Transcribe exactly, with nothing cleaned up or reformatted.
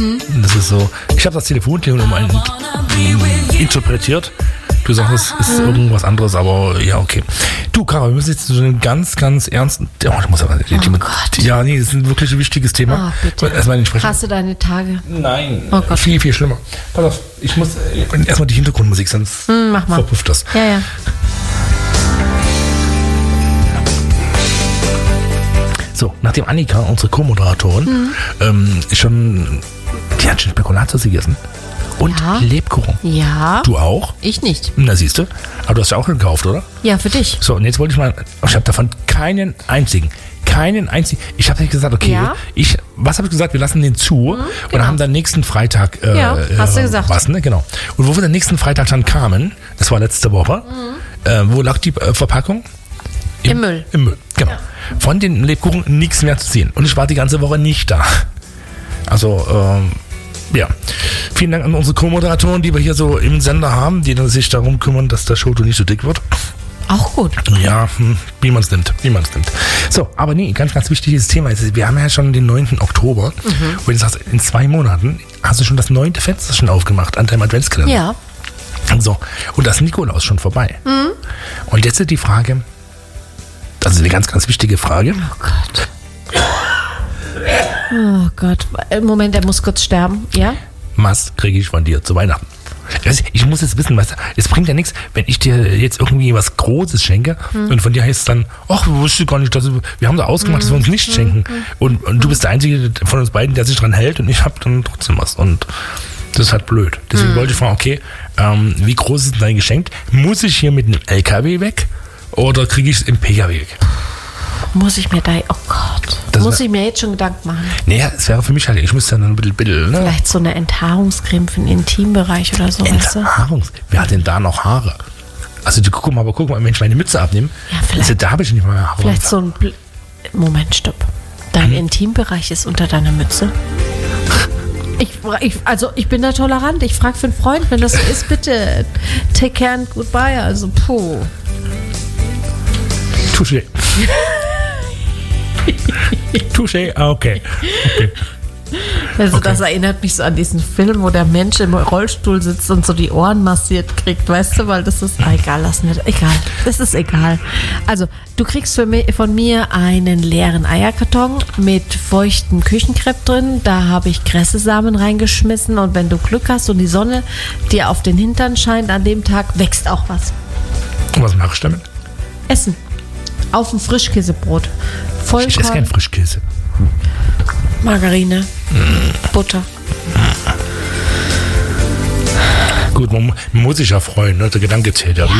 Mhm. Das ist so, ich habe das Telefontelefon mal in, interpretiert. Du sagst, es ist mhm. irgendwas anderes, aber ja, okay. Du, Caro, wir müssen jetzt zu einem ganz, ganz ernsten... Oh, ich muss aber, oh die, Gott. Ja, nee, das ist ein wirklich wichtiges Thema. Oh, bitte. Erstmal entsprechend. Hast du deine Tage? Nein, oh Gott. viel, viel schlimmer. Pass auf, ich muss äh, erstmal die Hintergrundmusik, sonst hm, mach mal. verpufft das. Ja, ja. So, nachdem Annika, unsere Co-Moderatorin, mhm. ähm, schon, die hat schon Spekulatius gegessen. Und ja. Lebkuchen. Ja. Du auch? Ich nicht. Na, siehst du. Aber du hast ja auch gekauft, oder? Ja, für dich. So, und jetzt wollte ich mal, ich habe davon keinen einzigen, keinen einzigen, ich habe gesagt, okay, ja. ich, was habe ich gesagt, wir lassen den zu mhm, genau. und haben dann nächsten Freitag äh, ja, hast äh, du gesagt. was, ne? Genau. Und wo wir dann nächsten Freitag dann kamen, das war letzte Woche, mhm. äh, wo lag die äh, Verpackung? Im, Im Müll. Im Müll, genau. Ja. Von den Lebkuchen nichts mehr zu sehen. Und ich war die ganze Woche nicht da. Also, ähm, ja, vielen Dank an unsere Co-Moderatoren, die wir hier so im Sender haben, die dann sich darum kümmern, dass der Schoto nicht so dick wird. Auch gut. Ja, wie man es nimmt, wie man es nimmt. So, aber nee, ganz, ganz wichtiges Thema ist, wir haben ja schon den neunten Oktober mhm. und du sagst, in zwei Monaten hast du schon das neunte Fenster schon aufgemacht an deinem Adventskalender. Ja. So, und das Nikolaus schon vorbei. Mhm. Und jetzt ist die Frage, das ist eine ganz, ganz wichtige Frage. Oh Gott. Oh Gott, Moment, er muss kurz sterben, ja? Was kriege ich von dir zu Weihnachten? Ich muss jetzt wissen, weißt du, es bringt ja nichts, wenn ich dir jetzt irgendwie was Großes schenke hm. und von dir heißt es dann, ach, wir wussten gar nicht, dass wir, wir haben da ausgemacht, hm. dass wir uns nicht hm. schenken. Und, und du bist der Einzige von uns beiden, der sich dran hält und ich habe dann trotzdem was. Und das ist halt blöd. Deswegen hm. wollte ich fragen, okay, ähm, wie groß ist denn dein Geschenk? Muss ich hier mit einem L K W weg oder kriege ich es im P K W weg? Muss ich mir da, oh Gott, das muss ich mir jetzt schon Gedanken machen? Naja, es wäre für mich halt, ich müsste dann ein bisschen, bisschen ne? Vielleicht so eine Enthaarungscreme für den Intimbereich oder so, weißt du? Enthaarungs? Wer hat denn da noch Haare? Also, du, guck mal, aber guck mal, wenn ich meine Mütze abnehme, ja, vielleicht, also, da habe ich nicht mal Haare. Vielleicht so ein, Bl- Moment, stopp. Dein hm? Intimbereich ist unter deiner Mütze? Ich, ich, also, ich bin da tolerant. Ich frage für einen Freund, wenn das so ist, bitte take care and goodbye. Also, puh. Touché. Touché, okay. okay. Also okay. Das erinnert mich so an diesen Film, wo der Mensch im Rollstuhl sitzt und so die Ohren massiert kriegt, weißt du, weil das ist, ah, egal, lassen wir das, egal, das ist egal. Also, du kriegst für mich, von mir einen leeren Eierkarton mit feuchtem Küchenkrepp drin, da habe ich Gräsesamen reingeschmissen und wenn du Glück hast und die Sonne dir auf den Hintern scheint an dem Tag, wächst auch was. Und was machst du damit? Essen. Auf dem Frischkäsebrot. Vollkorn. Ich esse kein Frischkäse. Margarine. Mm. Butter. Gut, man muss sich ja freuen, ne? Der Gedanke zählt ja. Ja,